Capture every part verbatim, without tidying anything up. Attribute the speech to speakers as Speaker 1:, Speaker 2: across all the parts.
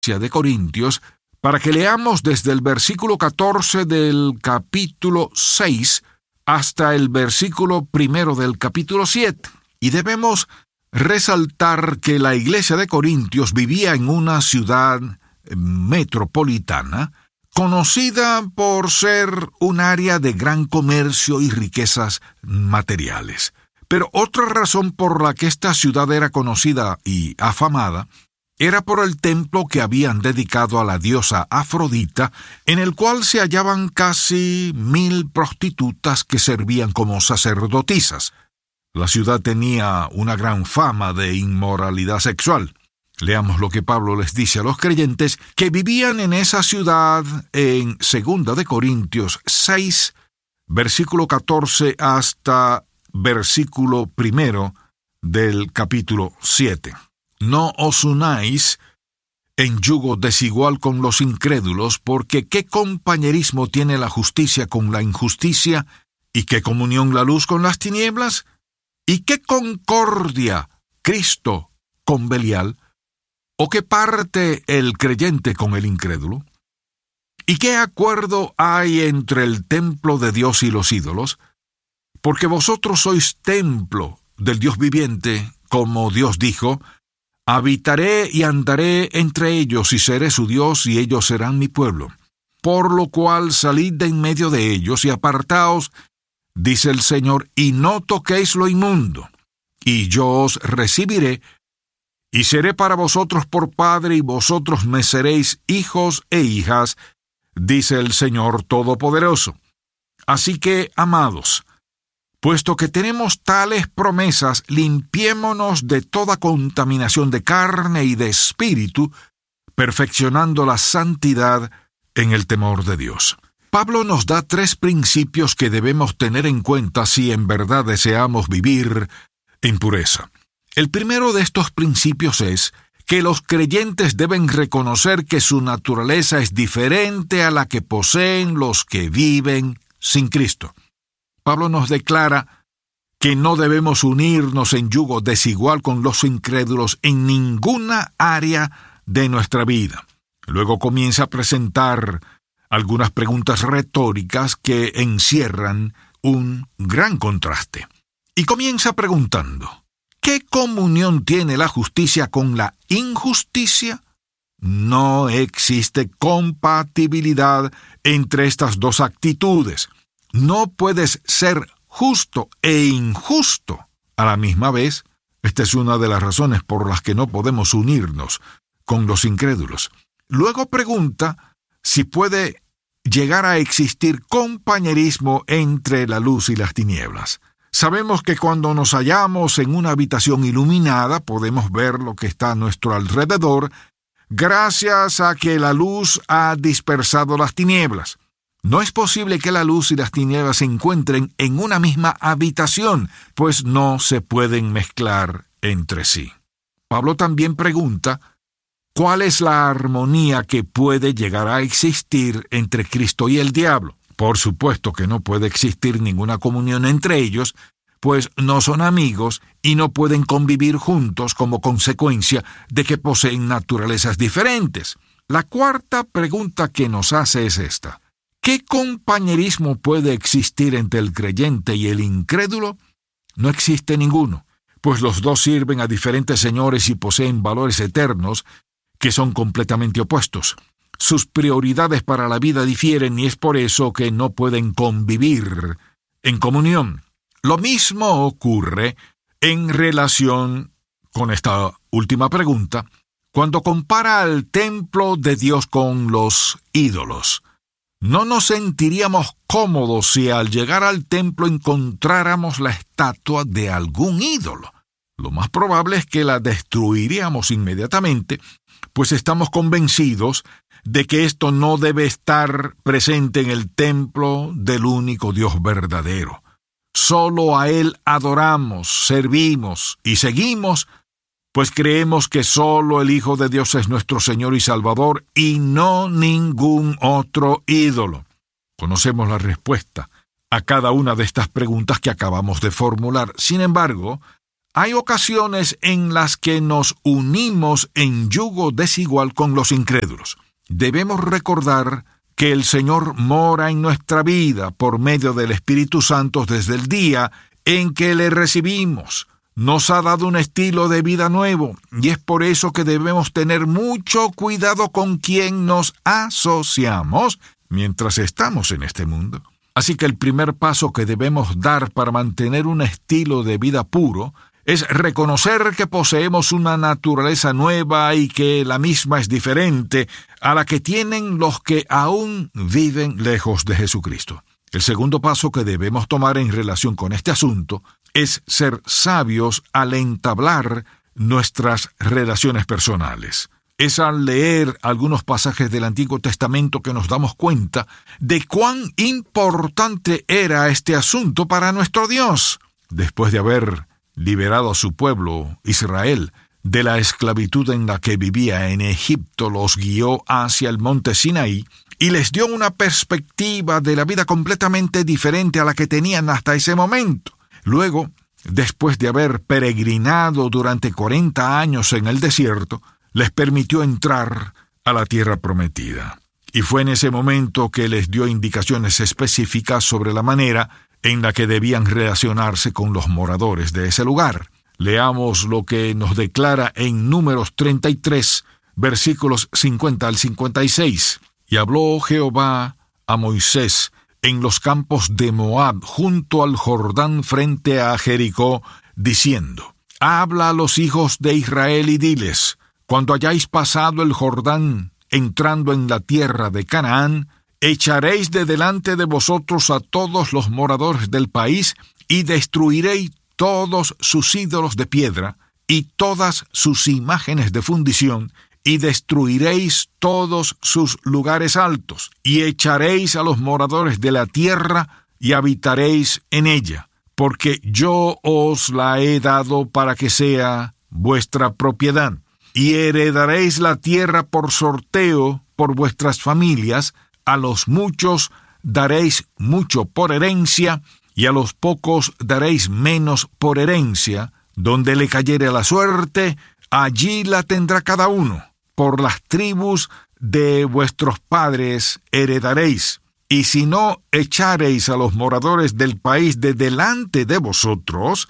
Speaker 1: de Corintios para que leamos desde el versículo catorce del capítulo seis hasta el versículo primero del capítulo siete. Y debemos resaltar que la iglesia de Corintios vivía en una ciudad metropolitana conocida por ser un área de gran comercio y riquezas materiales. Pero otra razón por la que esta ciudad era conocida y afamada era por el templo que habían dedicado a la diosa Afrodita, en el cual se hallaban casi mil prostitutas que servían como sacerdotisas. La ciudad tenía una gran fama de inmoralidad sexual. Leamos lo que Pablo les dice a los creyentes que vivían en esa ciudad en segunda de Corintios seis, versículo catorce hasta versículo primero del capítulo siete. No os unáis en yugo desigual con los incrédulos, porque ¿qué compañerismo tiene la justicia con la injusticia? ¿Y qué comunión la luz con las tinieblas? ¿Y qué concordia Cristo con Belial? ¿O qué parte el creyente con el incrédulo? ¿Y qué acuerdo hay entre el templo de Dios y los ídolos? Porque vosotros sois templo del Dios viviente, como Dios dijo: habitaré y andaré entre ellos, y seré su Dios, y ellos serán mi pueblo. Por lo cual salid de en medio de ellos, y apartaos, dice el Señor, y no toquéis lo inmundo, y yo os recibiré, y seré para vosotros por padre, y vosotros me seréis hijos e hijas, dice el Señor Todopoderoso. Así que, amados, puesto que tenemos tales promesas, limpiémonos de toda contaminación de carne y de espíritu, perfeccionando la santidad en el temor de Dios. Pablo nos da tres principios que debemos tener en cuenta si en verdad deseamos vivir en pureza. El primero de estos principios es que los creyentes deben reconocer que su naturaleza es diferente a la que poseen los que viven sin Cristo. Pablo nos declara que no debemos unirnos en yugo desigual con los incrédulos en ninguna área de nuestra vida. Luego comienza a presentar algunas preguntas retóricas que encierran un gran contraste. Y comienza preguntando: ¿qué comunión tiene la justicia con la injusticia? No existe compatibilidad entre estas dos actitudes. No puedes ser justo e injusto a la misma vez. Esta es una de las razones por las que no podemos unirnos con los incrédulos. Luego pregunta si puede llegar a existir compañerismo entre la luz y las tinieblas. Sabemos que cuando nos hallamos en una habitación iluminada podemos ver lo que está a nuestro alrededor gracias a que la luz ha dispersado las tinieblas. No es posible que la luz y las tinieblas se encuentren en una misma habitación, pues no se pueden mezclar entre sí. Pablo también pregunta: ¿cuál es la armonía que puede llegar a existir entre Cristo y el diablo? Por supuesto que no puede existir ninguna comunión entre ellos, pues no son amigos y no pueden convivir juntos como consecuencia de que poseen naturalezas diferentes. La cuarta pregunta que nos hace es esta: ¿qué compañerismo puede existir entre el creyente y el incrédulo? No existe ninguno, pues los dos sirven a diferentes señores y poseen valores eternos que son completamente opuestos. Sus prioridades para la vida difieren y es por eso que no pueden convivir en comunión. Lo mismo ocurre en relación con esta última pregunta cuando compara al templo de Dios con los ídolos. No nos sentiríamos cómodos si al llegar al templo encontráramos la estatua de algún ídolo. Lo más probable es que la destruiríamos inmediatamente, pues estamos convencidos de que esto no debe estar presente en el templo del único Dios verdadero. Solo a Él adoramos, servimos y seguimos, pues creemos que solo el Hijo de Dios es nuestro Señor y Salvador y no ningún otro ídolo. Conocemos la respuesta a cada una de estas preguntas que acabamos de formular. Sin embargo, Hay ocasiones en las que nos unimos en yugo desigual con los incrédulos. Debemos recordar que el Señor mora en nuestra vida por medio del Espíritu Santo desde el día en que le recibimos. Nos ha dado un estilo de vida nuevo, y es por eso que debemos tener mucho cuidado con quien nos asociamos mientras estamos en este mundo. Así que el primer paso que debemos dar para mantener un estilo de vida puro es reconocer que poseemos una naturaleza nueva y que la misma es diferente a la que tienen los que aún viven lejos de Jesucristo. El segundo paso que debemos tomar en relación con este asunto es ser sabios al entablar nuestras relaciones personales. Es al leer algunos pasajes del Antiguo Testamento que nos damos cuenta de cuán importante era este asunto para nuestro Dios. Después de haber liberado a su pueblo, Israel, de la esclavitud en la que vivía en Egipto, los guió hacia el monte Sinaí y les dio una perspectiva de la vida completamente diferente a la que tenían hasta ese momento. Luego, después de haber peregrinado durante cuarenta años en el desierto, les permitió entrar a la tierra prometida. Y fue en ese momento que les dio indicaciones específicas sobre la manera en la que debían relacionarse con los moradores de ese lugar. Leamos lo que nos declara en Números treinta y tres, versículos cincuenta al cincuenta y seis. Y habló Jehová a Moisés en los campos de Moab, junto al Jordán frente a Jericó, diciendo: Habla a los hijos de Israel y diles: Cuando hayáis pasado el Jordán, entrando en la tierra de Canaán, echaréis de delante de vosotros a todos los moradores del país, y destruiréis todos sus ídolos de piedra, y todas sus imágenes de fundición, y destruiréis todos sus lugares altos, y echaréis a los moradores de la tierra, y habitaréis en ella, porque yo os la he dado para que sea vuestra propiedad. Y heredaréis la tierra por sorteo por vuestras familias, a los muchos daréis mucho por herencia, y a los pocos daréis menos por herencia. Donde le cayere la suerte, allí la tendrá cada uno. Por las tribus de vuestros padres heredaréis. Y si no echareis a los moradores del país de delante de vosotros,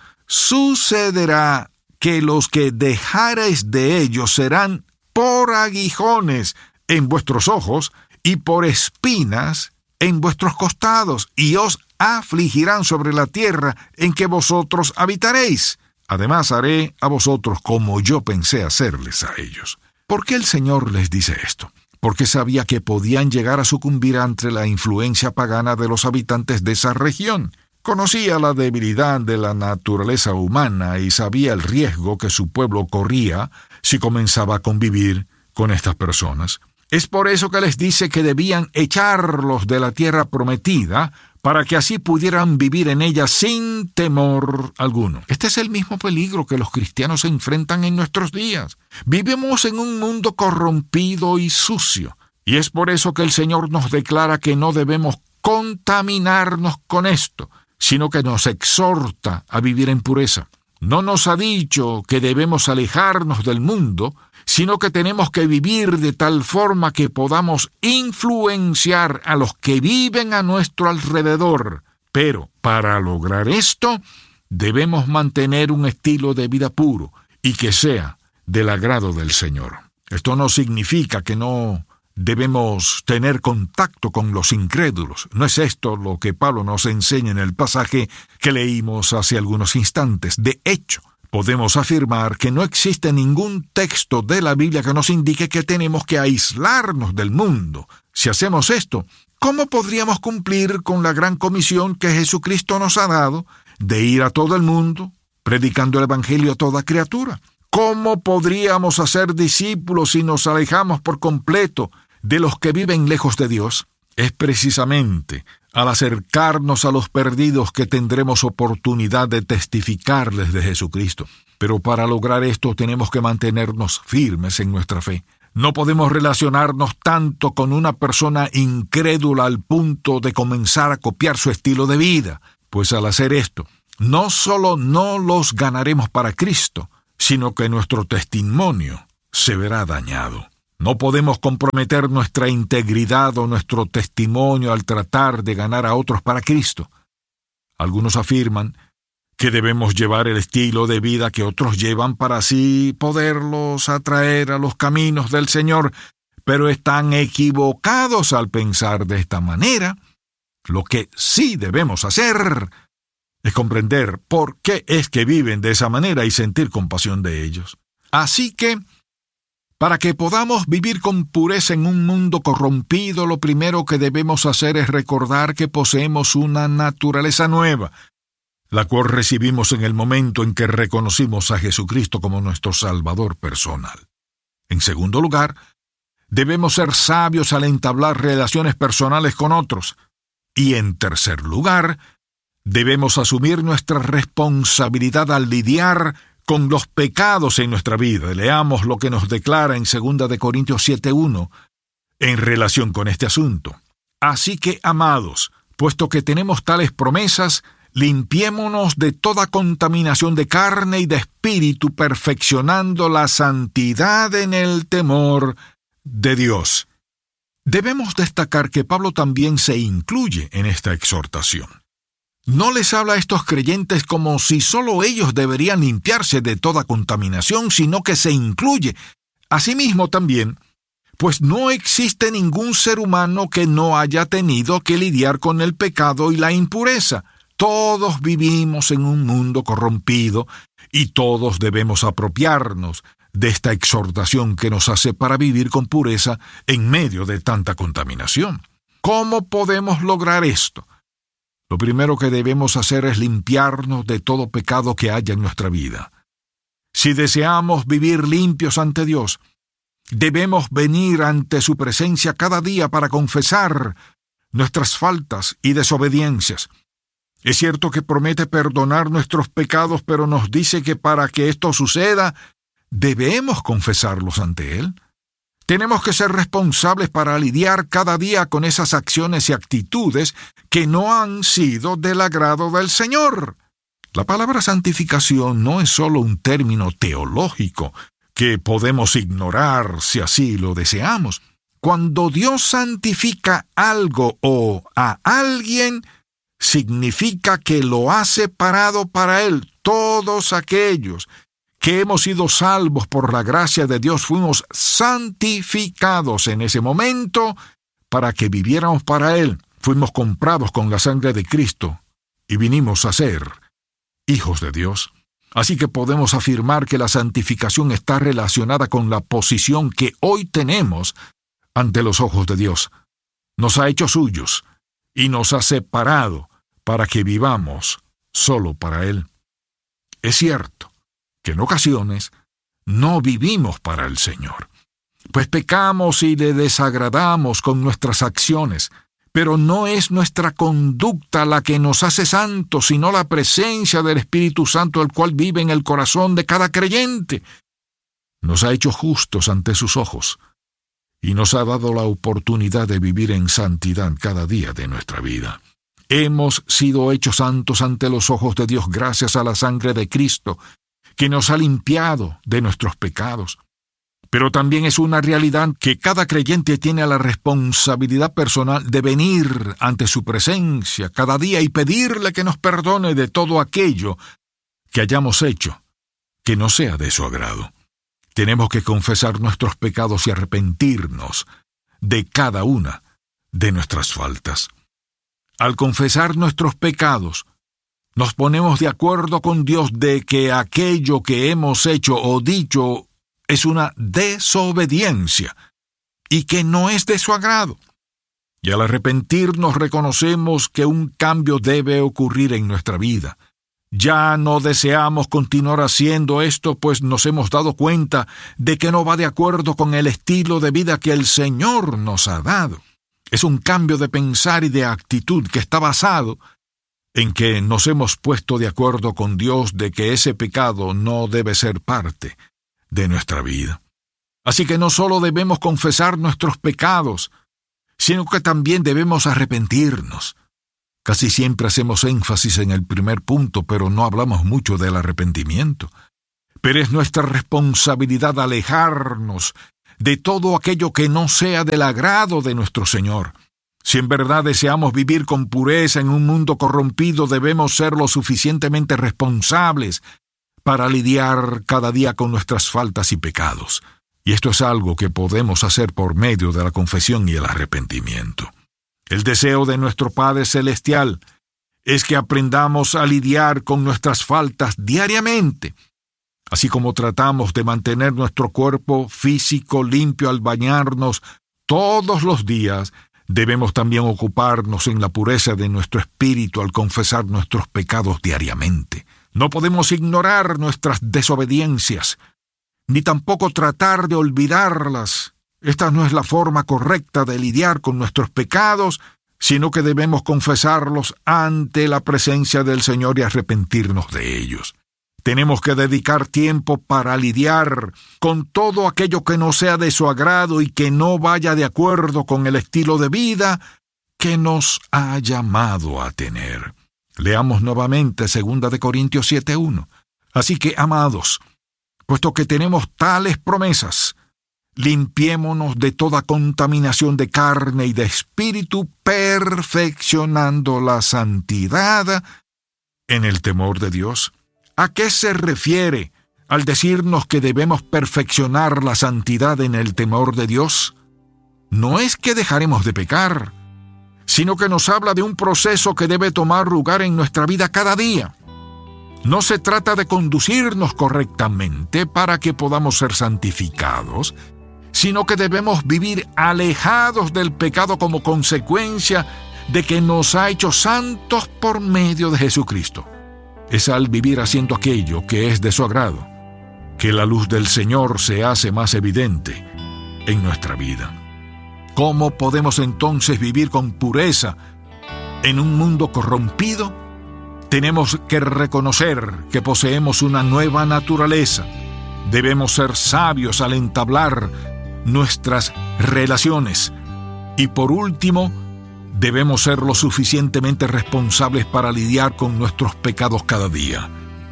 Speaker 1: sucederá que los que dejareis de ellos serán por aguijones en vuestros ojos y por espinas en vuestros costados, y os afligirán sobre la tierra en que vosotros habitaréis. Además haré a vosotros como yo pensé hacerles a ellos. ¿Por qué el Señor les dice esto? Porque sabía que podían llegar a sucumbir ante la influencia pagana de los habitantes de esa región. Conocía la debilidad de la naturaleza humana y sabía el riesgo que su pueblo corría si comenzaba a convivir con estas personas. Es por eso que les dice que debían echarlos de la tierra prometida, para que así pudieran vivir en ella sin temor alguno. Este es el mismo peligro que los cristianos enfrentan en nuestros días. Vivimos en un mundo corrompido y sucio, y es por eso que el Señor nos declara que no debemos contaminarnos con esto, sino que nos exhorta a vivir en pureza. No nos ha dicho que debemos alejarnos del mundo, sino que tenemos que vivir de tal forma que podamos influenciar a los que viven a nuestro alrededor. Pero para lograr esto, debemos mantener un estilo de vida puro y que sea del agrado del Señor. Esto no significa que no debemos tener contacto con los incrédulos. No es esto lo que Pablo nos enseña en el pasaje que leímos hace algunos instantes. De hecho, podemos afirmar que no existe ningún texto de la Biblia que nos indique que tenemos que aislarnos del mundo. Si hacemos esto, ¿cómo podríamos cumplir con la gran comisión que Jesucristo nos ha dado de ir a todo el mundo, predicando el Evangelio a toda criatura? ¿Cómo podríamos hacer discípulos si nos alejamos por completo de los que viven lejos de Dios? Es precisamente al acercarnos a los perdidos que tendremos oportunidad de testificarles de Jesucristo. Pero para lograr esto tenemos que mantenernos firmes en nuestra fe. No podemos relacionarnos tanto con una persona incrédula al punto de comenzar a copiar su estilo de vida, pues al hacer esto, no solo no los ganaremos para Cristo, sino que nuestro testimonio se verá dañado. No podemos comprometer nuestra integridad o nuestro testimonio al tratar de ganar a otros para Cristo. Algunos afirman que debemos llevar el estilo de vida que otros llevan para así poderlos atraer a los caminos del Señor, pero están equivocados al pensar de esta manera. Lo que sí debemos hacer es comprender por qué es que viven de esa manera y sentir compasión de ellos. Así que, para que podamos vivir con pureza en un mundo corrompido, lo primero que debemos hacer es recordar que poseemos una naturaleza nueva, la cual recibimos en el momento en que reconocimos a Jesucristo como nuestro Salvador personal. En segundo lugar, debemos ser sabios al entablar relaciones personales con otros. Y en tercer lugar, debemos asumir nuestra responsabilidad al lidiar con los pecados en nuestra vida. Leamos lo que nos declara en segunda de Corintios siete uno en relación con este asunto. Así que, amados, puesto que tenemos tales promesas, limpiémonos de toda contaminación de carne y de espíritu, perfeccionando la santidad en el temor de Dios. Debemos destacar que Pablo también se incluye en esta exhortación. No les habla a estos creyentes como si solo ellos deberían limpiarse de toda contaminación, sino que se incluye a sí mismo también, pues no existe ningún ser humano que no haya tenido que lidiar con el pecado y la impureza. Todos vivimos en un mundo corrompido y todos debemos apropiarnos de esta exhortación que nos hace para vivir con pureza en medio de tanta contaminación. ¿Cómo podemos lograr esto? Lo primero que debemos hacer es limpiarnos de todo pecado que haya en nuestra vida. Si deseamos vivir limpios ante Dios, debemos venir ante su presencia cada día para confesar nuestras faltas y desobediencias. Es cierto que promete perdonar nuestros pecados, pero nos dice que para que esto suceda, debemos confesarlos ante Él. Tenemos que ser responsables para lidiar cada día con esas acciones y actitudes que no han sido del agrado del Señor. La palabra santificación no es solo un término teológico que podemos ignorar si así lo deseamos. Cuando Dios santifica algo o a alguien, significa que lo ha separado para Él. Todos aquellos que hemos sido salvos por la gracia de Dios fuimos santificados en ese momento para que viviéramos para Él. Fuimos comprados con la sangre de Cristo y vinimos a ser hijos de Dios. Así que podemos afirmar que la santificación está relacionada con la posición que hoy tenemos ante los ojos de Dios. Nos ha hecho suyos y nos ha separado para que vivamos solo para Él. Es cierto que en ocasiones no vivimos para el Señor, pues pecamos y le desagradamos con nuestras acciones, pero no es nuestra conducta la que nos hace santos, sino la presencia del Espíritu Santo, el cual vive en el corazón de cada creyente. Nos ha hecho justos ante sus ojos y nos ha dado la oportunidad de vivir en santidad cada día de nuestra vida. Hemos sido hechos santos ante los ojos de Dios gracias a la sangre de Cristo, que nos ha limpiado de nuestros pecados. Pero también es una realidad que cada creyente tiene la responsabilidad personal de venir ante su presencia cada día y pedirle que nos perdone de todo aquello que hayamos hecho que no sea de su agrado. Tenemos que confesar nuestros pecados y arrepentirnos de cada una de nuestras faltas. Al confesar nuestros pecados, nos ponemos de acuerdo con Dios de que aquello que hemos hecho o dicho es una desobediencia y que no es de su agrado. Y al arrepentirnos reconocemos que un cambio debe ocurrir en nuestra vida. Ya no deseamos continuar haciendo esto, pues nos hemos dado cuenta de que no va de acuerdo con el estilo de vida que el Señor nos ha dado. Es un cambio de pensar y de actitud que está basado en que nos hemos puesto de acuerdo con Dios de que ese pecado no debe ser parte de nuestra vida. Así que no solo debemos confesar nuestros pecados, sino que también debemos arrepentirnos. Casi siempre hacemos énfasis en el primer punto, pero no hablamos mucho del arrepentimiento. Pero es nuestra responsabilidad alejarnos de todo aquello que no sea del agrado de nuestro Señor. Si en verdad deseamos vivir con pureza en un mundo corrompido, debemos ser lo suficientemente responsables para lidiar cada día con nuestras faltas y pecados. Y esto es algo que podemos hacer por medio de la confesión y el arrepentimiento. El deseo de nuestro Padre Celestial es que aprendamos a lidiar con nuestras faltas diariamente. Así como tratamos de mantener nuestro cuerpo físico limpio al bañarnos todos los días, debemos también ocuparnos en la pureza de nuestro espíritu al confesar nuestros pecados diariamente. No podemos ignorar nuestras desobediencias, ni tampoco tratar de olvidarlas. Esta no es la forma correcta de lidiar con nuestros pecados, sino que debemos confesarlos ante la presencia del Señor y arrepentirnos de ellos. Tenemos que dedicar tiempo para lidiar con todo aquello que no sea de su agrado y que no vaya de acuerdo con el estilo de vida que nos ha llamado a tener. Leamos nuevamente segunda de Corintios siete uno. Así que, amados, puesto que tenemos tales promesas, limpiémonos de toda contaminación de carne y de espíritu, perfeccionando la santidad en el temor de Dios. ¿A qué se refiere al decirnos que debemos perfeccionar la santidad en el temor de Dios? No es que dejaremos de pecar, sino que nos habla de un proceso que debe tomar lugar en nuestra vida cada día. No se trata de conducirnos correctamente para que podamos ser santificados, sino que debemos vivir alejados del pecado como consecuencia de que nos ha hecho santos por medio de Jesucristo. Es al vivir haciendo aquello que es de su agrado, que la luz del Señor se hace más evidente en nuestra vida. ¿Cómo podemos entonces vivir con pureza en un mundo corrompido? Tenemos que reconocer que poseemos una nueva naturaleza. Debemos ser sabios al entablar nuestras relaciones. Y por último, debemos ser lo suficientemente responsables para lidiar con nuestros pecados cada día.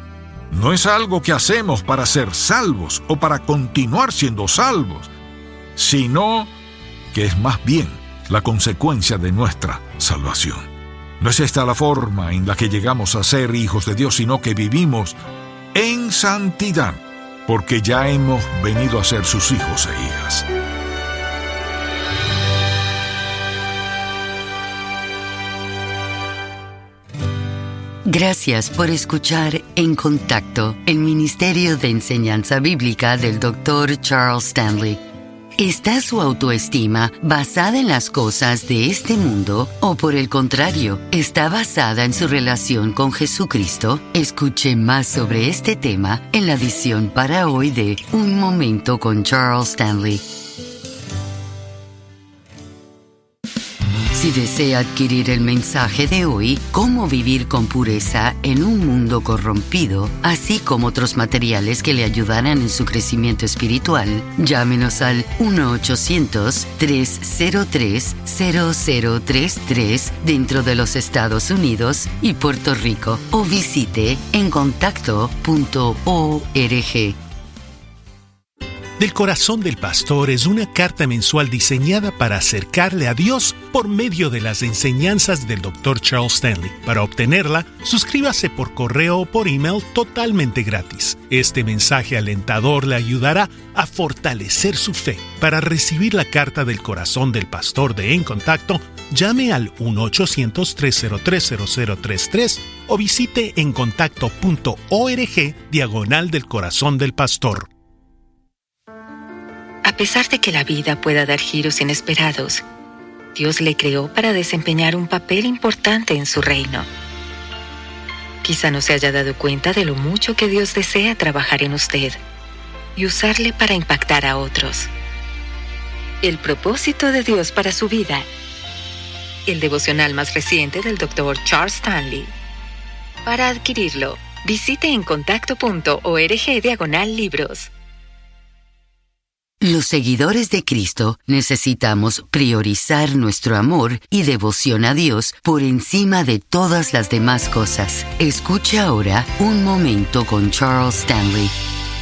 Speaker 1: No es algo que hacemos para ser salvos o para continuar siendo salvos, sino que es más bien la consecuencia de nuestra salvación. No es esta la forma en la que llegamos a ser hijos de Dios, sino que vivimos en santidad, porque ya hemos venido a ser sus hijos e hijas.
Speaker 2: Gracias por escuchar En Contacto, el Ministerio de Enseñanza Bíblica del doctor Charles Stanley. ¿Está su autoestima basada en las cosas de este mundo o, por el contrario, está basada en su relación con Jesucristo? Escuche más sobre este tema en la edición para hoy de Un Momento con Charles Stanley. Si desea adquirir el mensaje de hoy, Cómo vivir con pureza en un mundo corrompido, así como otros materiales que le ayudarán en su crecimiento espiritual, llámenos al uno ochocientos, tres cero tres, cero cero tres tres dentro de los Estados Unidos y Puerto Rico o visite en contacto punto org.
Speaker 3: Del Corazón del Pastor es una carta mensual diseñada para acercarle a Dios por medio de las enseñanzas del doctor Charles Stanley. Para obtenerla, suscríbase por correo o por email totalmente gratis. Este mensaje alentador le ayudará a fortalecer su fe. Para recibir la carta del Corazón del Pastor de En Contacto, llame al uno ochocientos, tres cero tres, cero cero tres tres o visite en contacto punto org diagonal del Corazón del Pastor.
Speaker 4: A pesar de que la vida pueda dar giros inesperados, Dios le creó para desempeñar un papel importante en su reino. Quizá no se haya dado cuenta de lo mucho que Dios desea trabajar en usted y usarle para impactar a otros. El propósito de Dios para su vida. El devocional más reciente del doctor Charles Stanley. Para adquirirlo, visite en contacto punto org diagonal libros.
Speaker 2: Los seguidores de Cristo necesitamos priorizar nuestro amor y devoción a Dios por encima de todas las demás cosas. Escucha ahora Un Momento con Charles Stanley.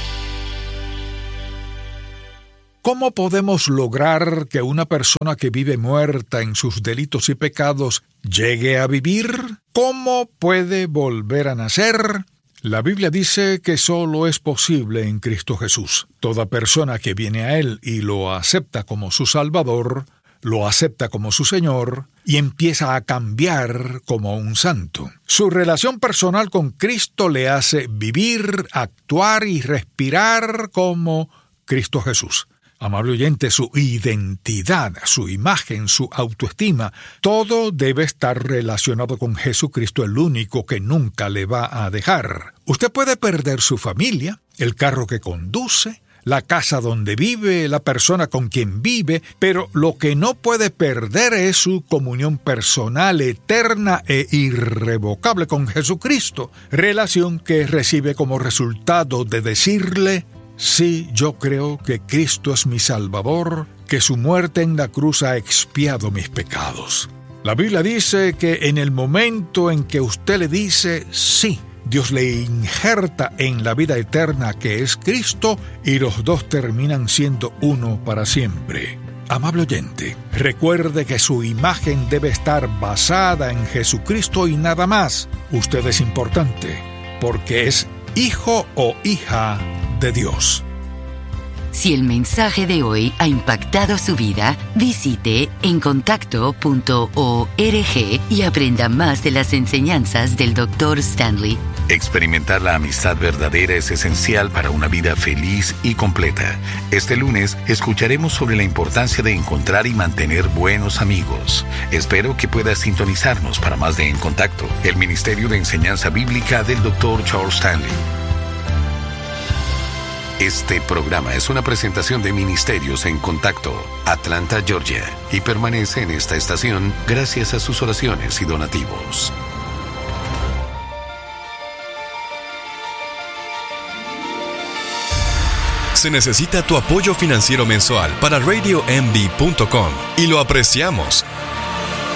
Speaker 1: ¿Cómo podemos lograr que una persona que vive muerta en sus delitos y pecados llegue a vivir? ¿Cómo puede volver a nacer? La Biblia dice que solo es posible en Cristo Jesús. Toda persona que viene a Él y lo acepta como su Salvador, lo acepta como su Señor y empieza a cambiar como un santo. Su relación personal con Cristo le hace vivir, actuar y respirar como Cristo Jesús. Amable oyente, su identidad, su imagen, su autoestima, todo debe estar relacionado con Jesucristo, el único que nunca le va a dejar. Usted puede perder su familia, el carro que conduce, la casa donde vive, la persona con quien vive, pero lo que no puede perder es su comunión personal, eterna e irrevocable con Jesucristo, relación que recibe como resultado de decirle: sí, yo creo que Cristo es mi Salvador, que su muerte en la cruz ha expiado mis pecados. La Biblia dice que en el momento en que usted le dice sí, Dios le injerta en la vida eterna que es Cristo y los dos terminan siendo uno para siempre. Amable oyente, recuerde que su imagen debe estar basada en Jesucristo y nada más. Usted es importante porque es hijo o hija de Dios.
Speaker 2: Si el mensaje de hoy ha impactado su vida, visite en contacto punto org y aprenda más de las enseñanzas del doctor Stanley.
Speaker 5: Experimentar la amistad verdadera es esencial para una vida feliz y completa. Este lunes escucharemos sobre la importancia de encontrar y mantener buenos amigos. Espero que puedas sintonizarnos para más de En Contacto, el Ministerio de Enseñanza Bíblica del doctor Charles Stanley. Este programa es una presentación de Ministerios en Contacto, Atlanta, Georgia, y permanece en esta estación gracias a sus oraciones y donativos.
Speaker 6: Se necesita tu apoyo financiero mensual para radio m d punto com y lo apreciamos.